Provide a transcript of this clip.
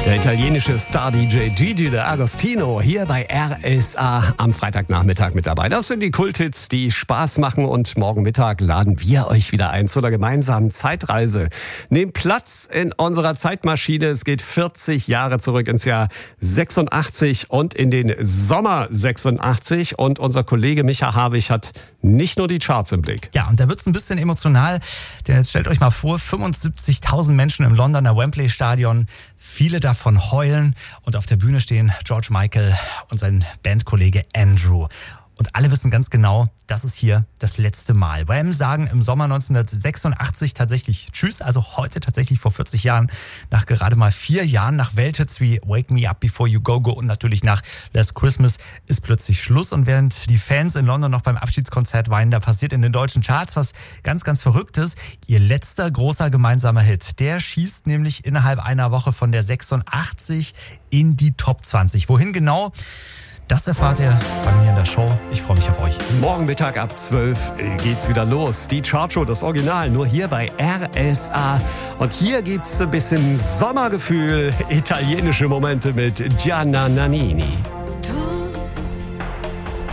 Der italienische Star-DJ Gigi D'Agostino hier bei RSA am Freitagnachmittag mit dabei. Das sind die Kulthits, die Spaß machen, und morgen Mittag laden wir euch wieder ein zu einer gemeinsamen Zeitreise. Nehmt Platz in unserer Zeitmaschine. Es geht 40 Jahre zurück ins Jahr 86 und in den Sommer 86. Und unser Kollege Micha Harwig hat nicht nur die Charts im Blick. Ja, und da wird's ein bisschen emotional, denn jetzt stellt euch mal vor, 75.000 Menschen im Londoner Wembley-Stadion, viele davon heulen, und auf der Bühne stehen George Michael und sein Bandkollege Andrew. Und alle wissen ganz genau, das ist hier das letzte Mal. Wham sagen im Sommer 1986 tatsächlich Tschüss, also heute tatsächlich vor 40 Jahren, nach gerade mal 4 Jahren, nach Welthits wie Wake Me Up Before You Go Go und natürlich nach Last Christmas ist plötzlich Schluss. Und während die Fans in London noch beim Abschiedskonzert weinen, da passiert in den deutschen Charts was ganz, ganz Verrücktes. Ihr letzter großer gemeinsamer Hit, der schießt nämlich innerhalb einer Woche von der 86 in die Top 20. Wohin genau? Das erfahrt ihr bei mir in der Show. Ich freue mich auf euch. Morgen Mittag ab 12 geht's wieder los. Die Chartshow, das Original, nur hier bei RSA. Und hier gibt's ein bisschen Sommergefühl, italienische Momente mit Gianna Nannini.